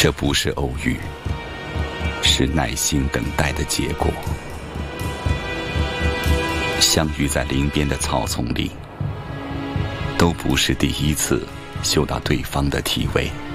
这不是偶遇，是耐心等待的结果。相遇在林边的草丛里，都不是第一次嗅到对方的体味。